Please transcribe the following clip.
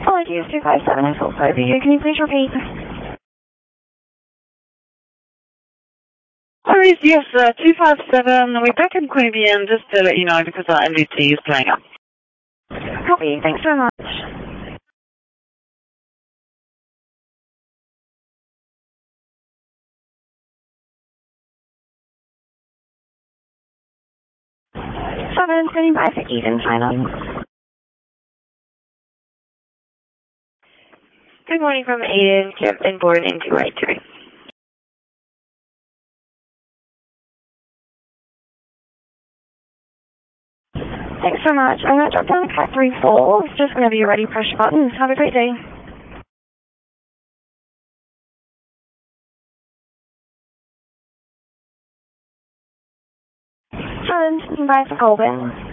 Apologies, 257 is full over you. Can you please repeat? Sorry, yes, 257. We're back in Queanbeyan, just to let you know, because our MDT is playing up. Copy, thanks so much. Standing by for Eden, China. Good morning from Eden, Captain board into right 2. Thanks so much. I'm going to drop down factory 4. Just whenever you're ready, push your buttons. Have a great day. Standing by for Colvin.